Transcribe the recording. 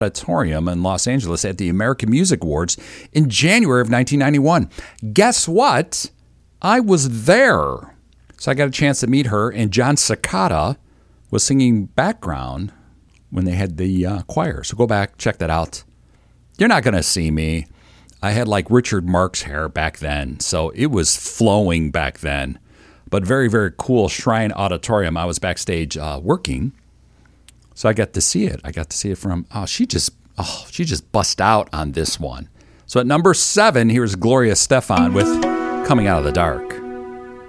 Auditorium in Los Angeles at the American Music Awards in January of 1991. Guess what? I was there. So I got a chance to meet her, and John Cicada was singing background when they had the choir. So go back, check that out. You're not going to see me. I had like Richard Marx hair back then, so it was flowing back then. But very, very cool Shrine Auditorium. I was backstage working, so I got to see it. I got to see it from, she just bust out on this one. So at number 7, here's Gloria Estefan with Coming Out of the Dark.